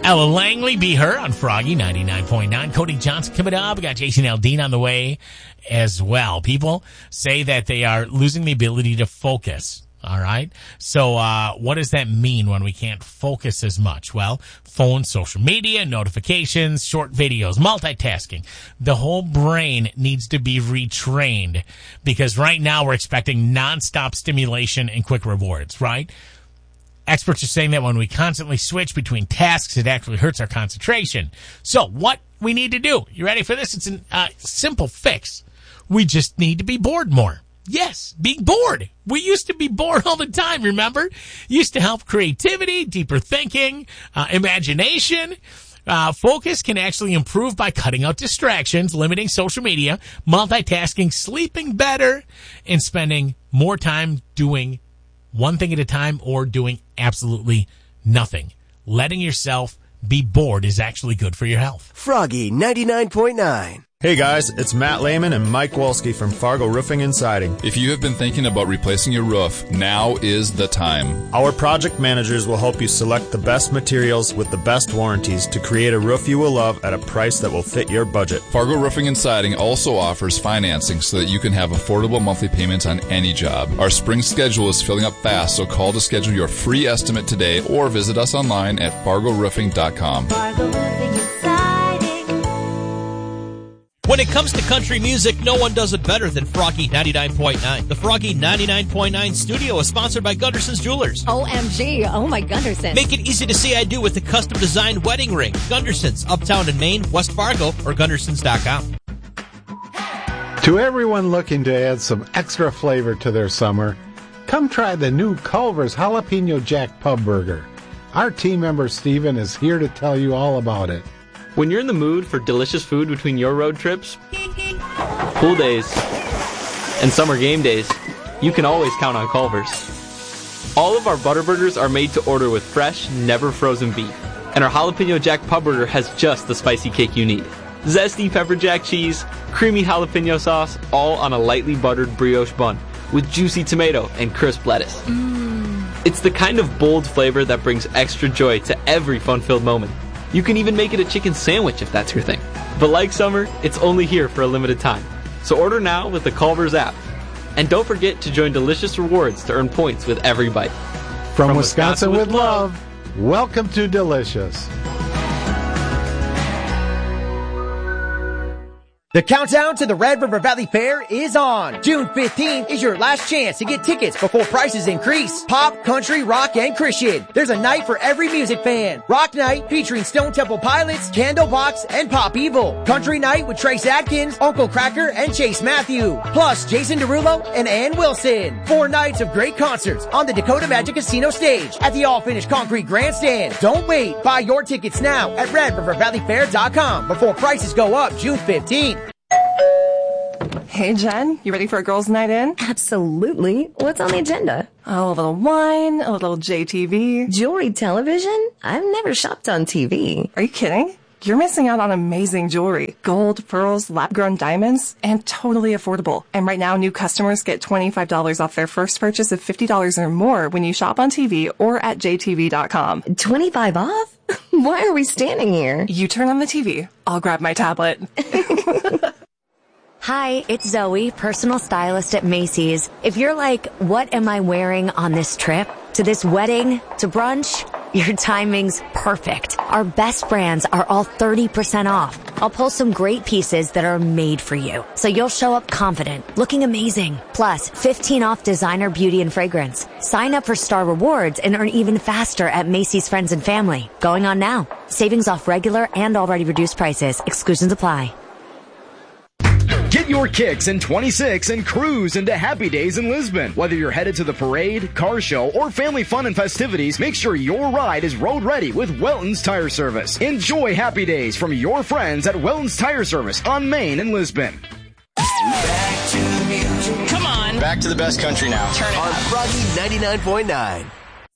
Ella Langley, Be Her on Froggy 99.9. Cody Johnson coming up. We got Jason Aldean on the way as well. People say that they are losing the ability to focus. All right. So what does that mean when we can't focus as much? Well, phone, social media, notifications, short videos, multitasking. The whole brain needs to be retrained because right now we're expecting nonstop stimulation and quick rewards, right? Experts are saying that when we constantly switch between tasks, it actually hurts our concentration. So what we need to do, you ready for this? It's a simple fix. We just need to be bored more. Yes, being bored. We used to be bored all the time, remember? Used to help creativity, deeper thinking, imagination. Focus can actually improve by cutting out distractions, limiting social media, multitasking, sleeping better, and spending more time doing one thing at a time or doing absolutely nothing. Letting yourself be bored is actually good for your health. Froggy 99.9. Hey guys, it's Matt Lehman and Mike Wolski from Fargo Roofing and Siding. If you have been thinking about replacing your roof, now is the time. Our project managers will help you select the best materials with the best warranties to create a roof you will love at a price that will fit your budget. Fargo Roofing and Siding also offers financing so that you can have affordable monthly payments on any job. Our spring schedule is filling up fast, so call to schedule your free estimate today or visit us online at fargoroofing.com. Fargo Roofing and Siding. When it comes to country music, no one does it better than Froggy 99.9. The Froggy 99.9 studio is sponsored by Gunderson's Jewelers. OMG, oh my Gunderson. Make it easy to say I do with a custom-designed wedding ring. Gunderson's, Uptown in Maine, West Fargo, or Gundersons.com. To everyone looking to add some extra flavor to their summer, come try the new Culver's Jalapeno Jack Pub Burger. Our team member Steven is here to tell you all about it. When you're in the mood for delicious food between your road trips, pool days, and summer game days, you can always count on Culver's. All of our butter burgers are made to order with fresh, never frozen beef. And our Jalapeno Jack Pub Burger has just the spicy kick you need. Zesty pepper jack cheese, creamy jalapeno sauce, all on a lightly buttered brioche bun with juicy tomato and crisp lettuce. It's the kind of bold flavor that brings extra joy to every fun-filled moment. You can even make it a chicken sandwich if that's your thing. But like summer, it's only here for a limited time. So order now with the Culver's app. And don't forget to join Delicious Rewards to earn points with every bite. From Wisconsin with love, welcome to Delicious. The countdown to the Red River Valley Fair is on. June 15th is your last chance to get tickets before prices increase. Pop, country, rock, and Christian. There's a night for every music fan. Rock night featuring Stone Temple Pilots, Candlebox, and Pop Evil. Country night with Trace Adkins, Uncle Cracker, and Chase Matthew. Plus Jason Derulo and Ann Wilson. 4 nights of great concerts on the Dakota Magic Casino stage at the all-finished concrete grandstand. Don't wait. Buy your tickets now at RedRiverValleyFair.com before prices go up June 15th. Hey, Jen, you ready for a girls' night in? Absolutely. What's on the agenda? Oh, a little wine, a little JTV. Jewelry television? I've never shopped on TV. Are you kidding? You're missing out on amazing jewelry. Gold, pearls, lab-grown diamonds, and totally affordable. And right now, new customers get $25 off their first purchase of $50 or more when you shop on TV or at jtv.com. 25 off? Why are we standing here? You turn on the TV. I'll grab my tablet. Hi, it's Zoe, personal stylist at Macy's. If you're like, what am I wearing on this trip? To this wedding? To brunch? Your timing's perfect. Our best brands are all 30% off. I'll pull some great pieces that are made for you, so you'll show up confident, looking amazing. Plus, 15 off designer beauty and fragrance. Sign up for Star Rewards and earn even faster at Macy's Friends and Family. Going on now. Savings off regular and already reduced prices. Exclusions apply. Get your kicks in 26 and cruise into Happy Days in Lisbon. Whether you're headed to the parade, car show, or family fun and festivities, make sure your ride is road ready with Welton's Tire Service. Enjoy Happy Days from your friends at Welton's Tire Service on Main in Lisbon. Back to the music. Come on. Back to the best country now. Turn it on up. Froggy 99.9.